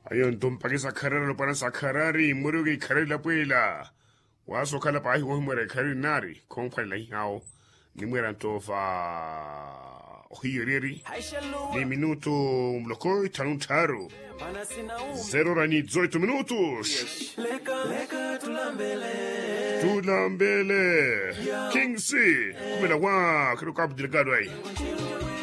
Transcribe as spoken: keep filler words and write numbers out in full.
Ayun, tumpa sa karera lo para sa karari, murugi karela puela. Waso kala pa hiwo mure karinari, kung pala hao, ni mueran to fa ohiriri, ni minuto mlokoi tanuntaro. Zero rani dezoito minutos. Tulambele. King C. Kumela wa, kero kapo delegado aí.